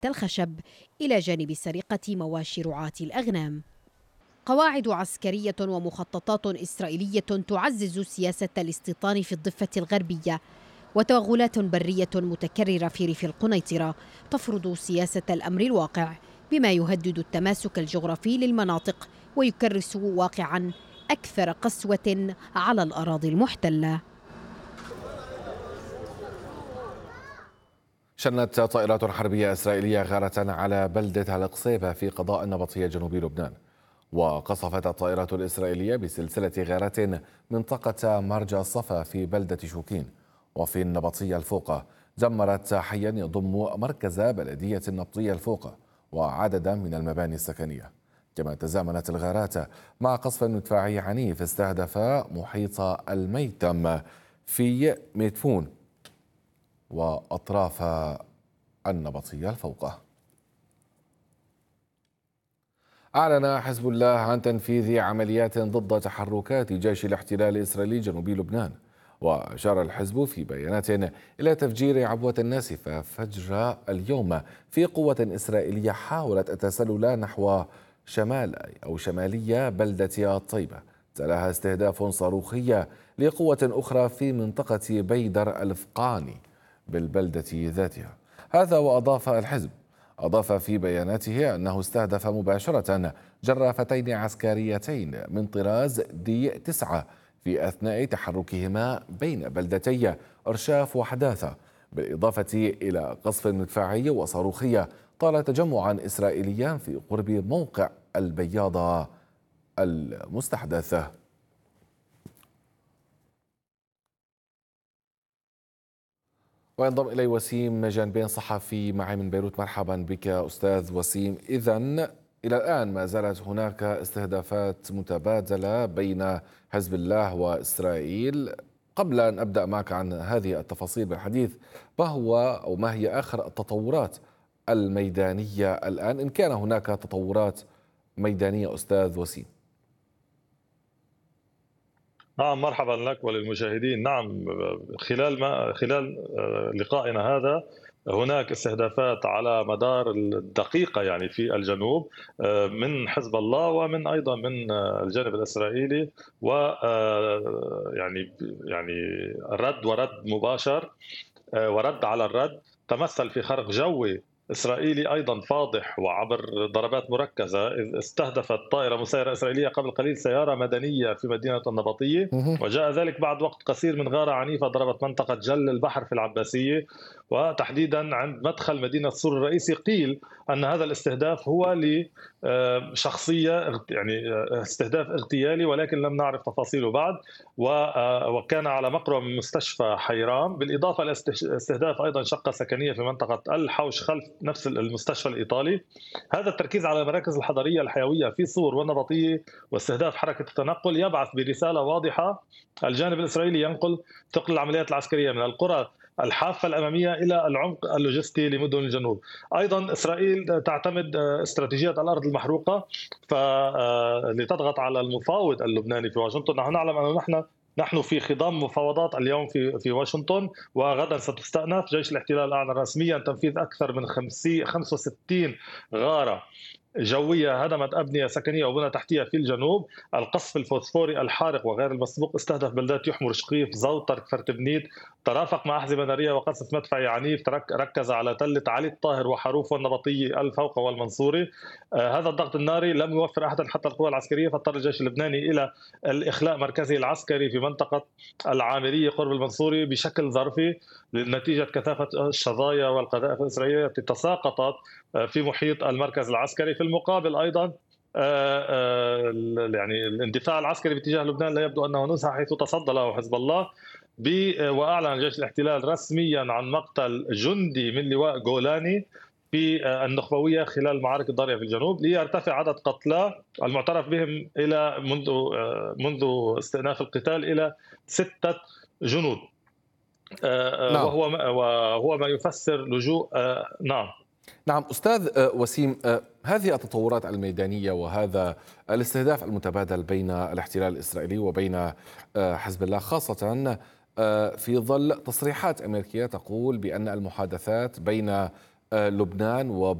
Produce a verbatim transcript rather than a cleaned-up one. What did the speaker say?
الخشب إلى جانب سرقة مواشي رعاة الأغنام. قواعد عسكرية ومخططات إسرائيلية تعزز سياسة الاستيطان في الضفة الغربية، وتوغلات برية متكررة في ريف القنيطرة تفرض سياسة الأمر الواقع، بما يهدد التماسك الجغرافي للمناطق ويكرس واقعا أكثر قسوة على الأراضي المحتلة. شنت طائرات حربية إسرائيلية غارة على بلدة القصيبة في قضاء النبطية جنوب لبنان، وقصفت الطائرات الإسرائيلية بسلسلة غارات منطقة مرجى الصفا في بلدة شوكين وفي النبطية الفوقة. دمرت حيا يضم مركز بلدية النبطية الفوقة وعددا من المباني السكنية، كما تزامنت الغارات مع قصف مدفعي عنيف استهدف محيط الميتم في ميتفون وأطراف النبطية الفوقة. أعلن حزب الله عن تنفيذ عمليات ضد تحركات جيش الاحتلال الإسرائيلي جنوب لبنان، وأشار الحزب في بيانات إلى تفجير عبوة ناسفة فجر اليوم في قوة إسرائيلية حاولت التسلل نحو شمال أو شمالية بلدة الطيبة، تلاها استهداف صاروخي لقوة أخرى في منطقة بيدر الفقاني بالبلدة ذاتها. هذا وأضاف الحزب أضاف في بياناته أنه استهدف مباشرة جرافتين عسكريتين من طراز دي تسعة في أثناء تحركهما بين بلدتي أرشاف وحداثة، بالإضافة إلى قصف مدفعي وصاروخي طال تجمعا إسرائيليا في قرب موقع البياضة المستحدث. وينضم إلي وسيم جانبين صحفي معي من بيروت. مرحبا بك أستاذ وسيم. إذن إلى الآن ما زالت هناك استهدافات متبادلة بين حزب الله وإسرائيل. قبل أن أبدأ معك عن هذه التفاصيل بالحديث، ما هو أو ما هي آخر التطورات الميدانية الآن، إن كان هناك تطورات ميدانية أستاذ وسيم؟ نعم، مرحبا لك وللمشاهدين. نعم، خلال ما خلال لقائنا هذا هناك استهدافات على مدار الدقيقة يعني في الجنوب من حزب الله ومن أيضا من الجانب الإسرائيلي، و يعني يعني رد ورد مباشر ورد على الرد تمثل في خرق جوي إسرائيلي أيضا فاضح وعبر ضربات مركزة، إذ استهدفت طائرة مسيرة إسرائيلية قبل قليل سيارة مدنية في مدينة النبطية، وجاء ذلك بعد وقت قصير من غارة عنيفة ضربت منطقة جل البحر في العباسية، وتحديدا عند مدخل مدينة سور الرئيسي. قيل أن هذا الاستهداف هو لشخصية يعني استهداف اغتيالي، ولكن لم نعرف تفاصيله بعد، وكان على مقرب من مستشفى حيرام، بالإضافة إلى استهداف أيضا شقة سكنية في منطقة الحوش خلف نفس المستشفى الإيطالي. هذا التركيز على المراكز الحضرية الحيوية في صور والنبطية واستهداف حركة التنقل يبعث برسالة واضحة. الجانب الإسرائيلي ينقل ثقل العمليات العسكرية من القرى الحافة الأمامية إلى العمق اللوجستي لمدن الجنوب. أيضا إسرائيل تعتمد استراتيجية الأرض المحروقة لتضغط على المفاوض اللبناني في واشنطن. نحن نعلم أن نحن نحن في خضم مفاوضات اليوم في في واشنطن، وغدا ستستأنف. جيش الاحتلال أعلن رسميا تنفيذ أكثر من خمسة وستين غارة جوية هدمت أبنية سكنية وبنى تحتية في الجنوب. القصف الفوسفوري الحارق وغير المسبوق استهدف بلدات يحمر، شقيف، زوطر، كفرتبنيت، ترافق مع أحزمة نارية وقصف مدفعي عنيف ركز على تلة علي الطاهر وحروف والنبطية الفوق والمنصوري. آه هذا الضغط الناري لم يوفر أحدا حتى القوى العسكرية، فاضطر الجيش اللبناني إلى الإخلاء مركزه العسكري في منطقة العامرية قرب المنصوري بشكل ظرفي نتيجة كثافة الشظايا والقذائف الإسرائيلية التي تساقطت في محيط المركز العسكري. في المقابل أيضا يعني الاندفاع العسكري باتجاه لبنان لا يبدو أنه نزهة، حيث تصدى له حزب الله، وأعلن جيش الاحتلال رسميا عن مقتل جندي من لواء جولاني في النخبوية خلال المعارك الضارية في الجنوب، ليرتفع عدد قتلى المعترف بهم إلى منذ منذ استئناف القتال إلى ستة جنود. نعم. وهو وهو ما يفسر لجوء. نعم نعم أستاذ وسيم، هذه التطورات الميدانية وهذا الاستهداف المتبادل بين الاحتلال الإسرائيلي وبين حزب الله، خاصة في ظل تصريحات أمريكية تقول بأن المحادثات بين لبنان و